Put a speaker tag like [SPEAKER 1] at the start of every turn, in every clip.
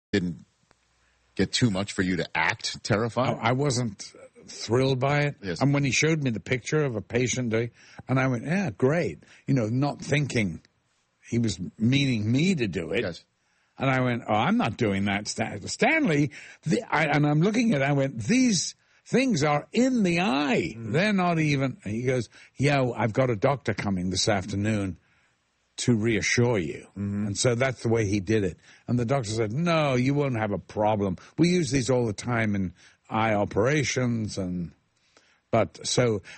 [SPEAKER 1] didn't get too much for you to act terrified?
[SPEAKER 2] I wasn't thrilled by it.
[SPEAKER 1] Yes.
[SPEAKER 2] And when he showed me the picture of a patient, and I went, yeah, great. Not thinking he was meaning me to do it.
[SPEAKER 1] Yes.
[SPEAKER 2] And I went, oh, I'm not doing that, Stanley. And I'm looking at it, I went, these things are in the eye. They're not even. And he goes, yeah, I've got a doctor coming this afternoon to reassure you. And so that's the way he did it. And the doctor said, no, you won't have a problem. We use these all the time in eye operations. It's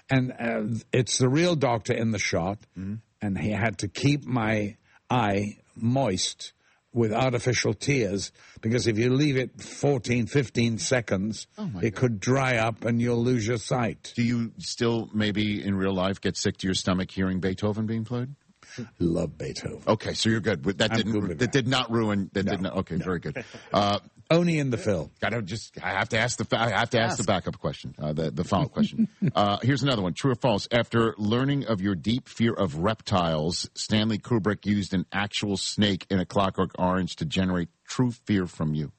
[SPEAKER 2] the real doctor in the shot. And he had to keep my eye moist with artificial tears, because if you leave it 14, 15 seconds, it could dry up and you'll lose your sight.
[SPEAKER 1] Do you still maybe in real life get sick to your stomach hearing Beethoven being played?
[SPEAKER 2] Love Beethoven.
[SPEAKER 1] Okay, so you're good. That did not ruin. Okay, very good.
[SPEAKER 2] Only in the film.
[SPEAKER 1] I have to ask the backup question, the follow-up question. Here's another one. True or false? After learning of your deep fear of reptiles, Stanley Kubrick used an actual snake in A Clockwork Orange to generate true fear from you.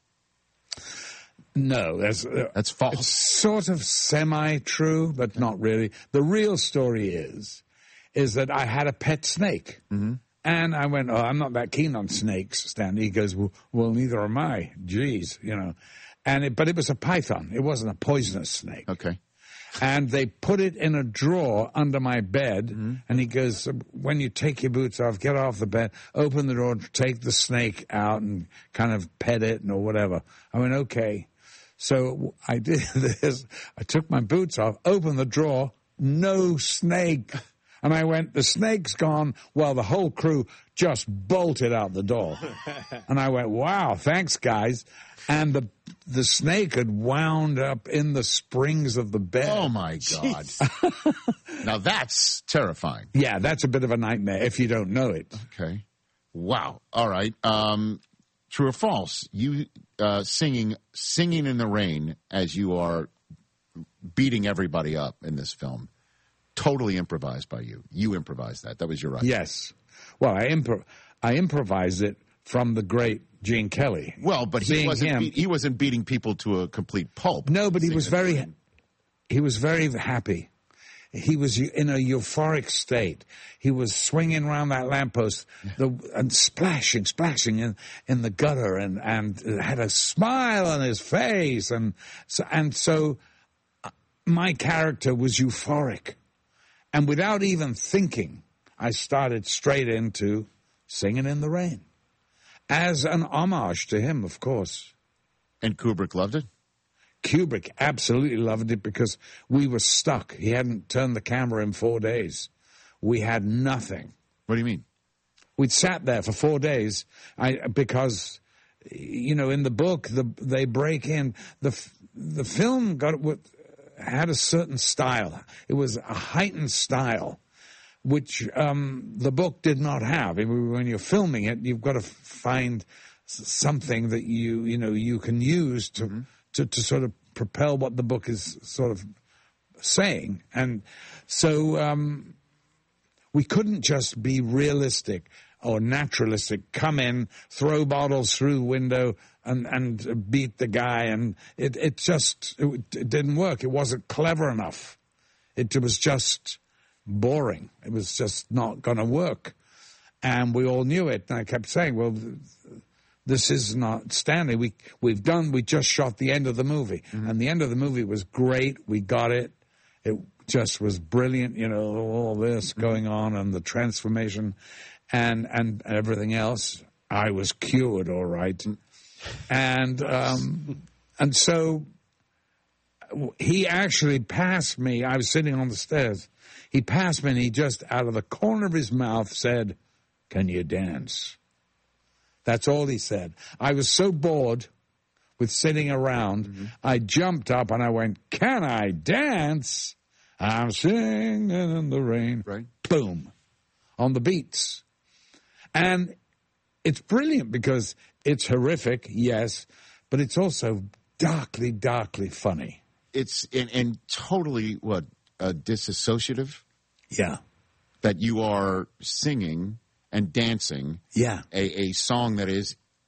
[SPEAKER 2] No,
[SPEAKER 1] that's false.
[SPEAKER 2] It's sort of semi-true, but not really. The real story is that I had a pet snake. And I went, I'm not that keen on snakes, Stanley. He goes, well, neither am I. Jeez, But it was a python. It wasn't a poisonous snake.
[SPEAKER 1] Okay.
[SPEAKER 2] And they put it in a drawer under my bed. And he goes, when you take your boots off, get off the bed, open the drawer, take the snake out and kind of pet it or whatever. I went, okay. So I did this. I took my boots off, opened the drawer, no snake. And I went, the snake's gone. Well, the whole crew just bolted out the door. And I went, wow, thanks, guys. And the snake had wound up in the springs of the bed.
[SPEAKER 1] Oh, my God. Now, that's terrifying.
[SPEAKER 2] Yeah, that's a bit of a nightmare if you don't know it.
[SPEAKER 1] Okay. Wow. All right. True or false? You singing in the rain as you are beating everybody up in this film. Totally improvised by you. You improvised that. That was your idea.
[SPEAKER 2] Yes. Well, I improvised it from the great Gene Kelly.
[SPEAKER 1] Well, but he wasn't beating people to a complete pulp.
[SPEAKER 2] No, but he was very happy. He was in a euphoric state. He was swinging around that lamppost and splashing in the gutter and had a smile on his face. And so my character was euphoric. And without even thinking, I started straight into Singing in the Rain. As an homage to him, of course.
[SPEAKER 1] And Kubrick loved it?
[SPEAKER 2] Kubrick absolutely loved it because we were stuck. He hadn't turned the camera in 4 days. We had nothing.
[SPEAKER 1] What do you mean?
[SPEAKER 2] We'd sat there for 4 days because, in the book, they break in. The film had a certain style. It was a heightened style, which the book did not have. When you're filming it, you've got to find something that you can use to sort of propel what the book is sort of saying. And so we couldn't just be realistic or naturalistic, come in, throw bottles through the window and beat the guy. And it didn't work. It wasn't clever enough. It was just boring. It was just not going to work. And we all knew it. And I kept saying, well, this is not Stanley. We just shot the end of the movie. And the end of the movie was great. We got it. It just was brilliant, all this going on and the transformation and everything else. I was cured, all right. And so he actually passed me. I was sitting on the stairs. He passed me and he just out of the corner of his mouth said, "Can you dance?" That's all he said. I was so bored with sitting around, I jumped up and I went, "Can I dance? I'm singing in the rain."
[SPEAKER 1] Right.
[SPEAKER 2] Boom. On the beats. And it's brilliant because it's horrific, yes, but it's also darkly, darkly funny.
[SPEAKER 1] It's and totally, disassociative?
[SPEAKER 2] Yeah.
[SPEAKER 1] That you are singing and dancing
[SPEAKER 2] a
[SPEAKER 1] song that is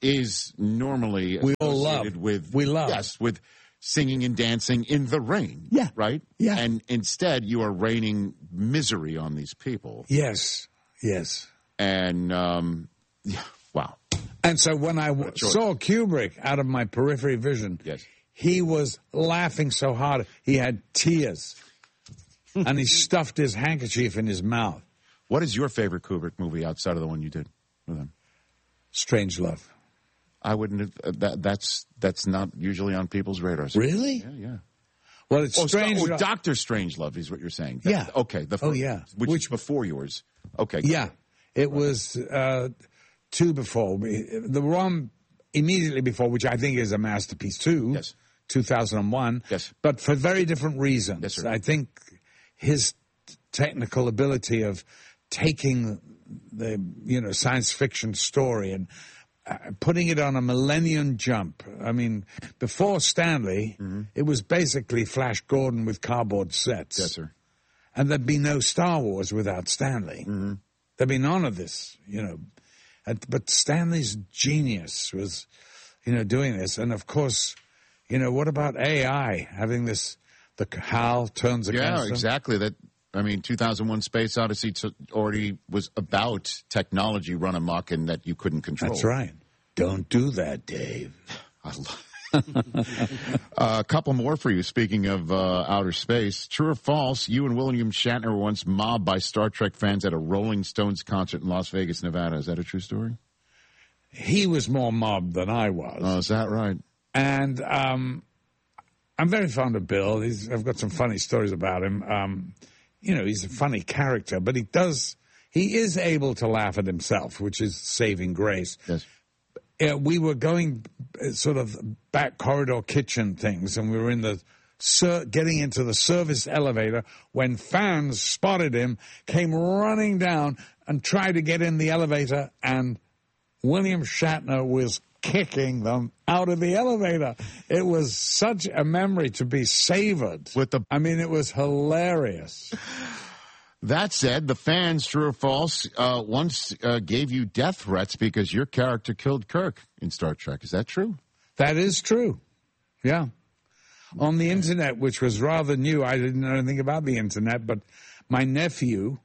[SPEAKER 1] is normally
[SPEAKER 2] We all love.
[SPEAKER 1] associated with
[SPEAKER 2] We love.
[SPEAKER 1] yes, with singing and dancing in the rain.
[SPEAKER 2] Yeah.
[SPEAKER 1] Right?
[SPEAKER 2] Yeah.
[SPEAKER 1] And instead you are raining misery on these people.
[SPEAKER 2] Yes, yes.
[SPEAKER 1] And yeah, wow.
[SPEAKER 2] And so when I
[SPEAKER 1] choice.
[SPEAKER 2] saw Kubrick out of my periphery vision,
[SPEAKER 1] Yes.
[SPEAKER 2] he was laughing so hard he had tears, and he stuffed his handkerchief in his mouth.
[SPEAKER 1] What is your favorite Kubrick movie outside of the one you did with him?
[SPEAKER 2] Strange Love.
[SPEAKER 1] I wouldn't have, that's not usually on people's radars.
[SPEAKER 2] Really?
[SPEAKER 1] Yeah, yeah.
[SPEAKER 2] Well, it's Strange Love.
[SPEAKER 1] Dr. Strangelove is what you're saying.
[SPEAKER 2] Yeah.
[SPEAKER 1] Okay.
[SPEAKER 2] Oh, yeah.
[SPEAKER 1] Which is before yours. Okay.
[SPEAKER 2] Yeah. It was two before. The one immediately before, which I think is a masterpiece too.
[SPEAKER 1] Yes.
[SPEAKER 2] 2001.
[SPEAKER 1] Yes.
[SPEAKER 2] But for very different reasons.
[SPEAKER 1] Yes, sir.
[SPEAKER 2] I think his technical ability of taking the, science fiction story and putting it on a millennium jump. I mean, before Stanley, it was basically Flash Gordon with cardboard sets.
[SPEAKER 1] Yes, sir.
[SPEAKER 2] And there'd be no Star Wars without Stanley. There'd be none of this, But Stanley's genius was, doing this. And of course, what about AI having this, the HAL turns against them?
[SPEAKER 1] Yeah, exactly. 2001 Space Odyssey already was about technology run amok and that you couldn't control.
[SPEAKER 2] That's right. Don't do that, Dave.
[SPEAKER 1] A couple more for you. Speaking of outer space, true or false, you and William Shatner were once mobbed by Star Trek fans at a Rolling Stones concert in Las Vegas, Nevada. Is that a true story?
[SPEAKER 2] He was more mobbed than I was.
[SPEAKER 1] Oh, is that right?
[SPEAKER 2] And I'm very fond of Bill. I've got some funny stories about him. He's a funny character, but he is able to laugh at himself, which is saving grace.
[SPEAKER 1] Yes.
[SPEAKER 2] We were going sort of back corridor kitchen things, and we were getting into the service elevator when fans spotted him, came running down and tried to get in the elevator, and William Shatner was kicking them out of the elevator. It was such a memory to be savored. It was hilarious.
[SPEAKER 1] That said, the fans, true or false, once gave you death threats because your character killed Kirk in Star Trek. Is that true?
[SPEAKER 2] That is true. Yeah. On the internet, which was rather new, I didn't know anything about the internet, but my nephew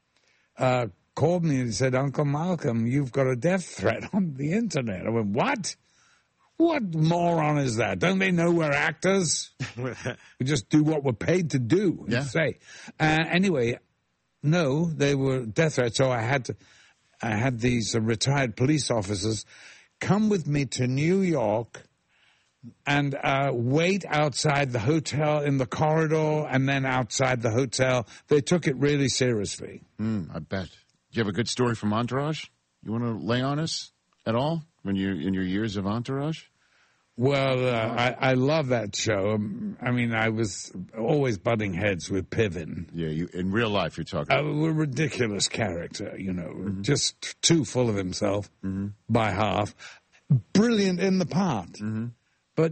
[SPEAKER 2] called me and said, Uncle Malcolm, you've got a death threat on the internet. I went, what? What moron is that? Don't they know we're actors? We just do what we're paid to do and say. Anyway, no, they were death threats. So I had these retired police officers come with me to New York and wait outside the hotel in the corridor and then outside the hotel. They took it really seriously.
[SPEAKER 1] I bet. Do you have a good story from Entourage you want to lay on us at all when you're in your years of Entourage?
[SPEAKER 2] Well, I love that show. I was always butting heads with Piven.
[SPEAKER 1] Yeah, in real life you're talking.
[SPEAKER 2] A ridiculous character, just too full of himself by half. Brilliant in the part. But,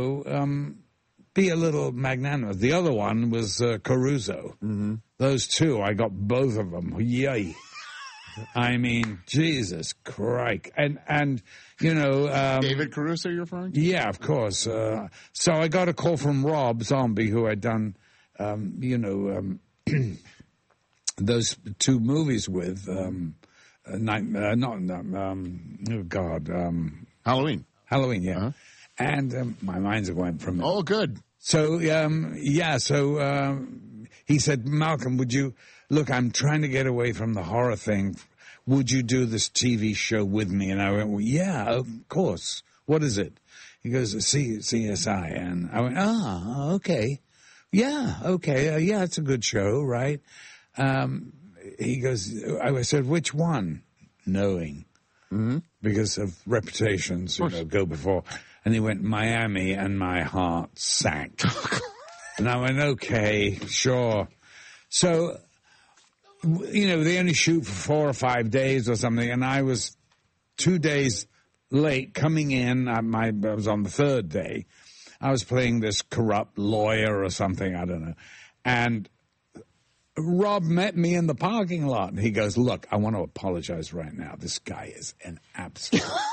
[SPEAKER 2] be a little magnanimous. The other one was Caruso. Those two, I got both of them. Yay. Jesus Christ. And
[SPEAKER 1] David Caruso you're referring to?
[SPEAKER 2] Yeah, of course. So I got a call from Rob Zombie, who I'd done, those two movies with,
[SPEAKER 1] Halloween.
[SPEAKER 2] Halloween, yeah. Uh-huh. And my mind's going from it.
[SPEAKER 1] Oh, good.
[SPEAKER 2] So, he said, Malcolm, would you... Look, I'm trying to get away from the horror thing. Would you do this TV show with me? And I went, well, yeah, of course. What is it? He goes, CSI. And I went, okay. Yeah, okay. Yeah, it's a good show, right? He goes, I said, which one? Knowing. Because of reputations, go before. And he went, Miami, and my heart sank. And I went, okay, sure. So... they only shoot for 4 or 5 days or something, and I was 2 days late coming in. I was on the third day. I was playing this corrupt lawyer or something, I don't know. And Rob met me in the parking lot, and he goes, look, I want to apologize right now. This guy is an absolute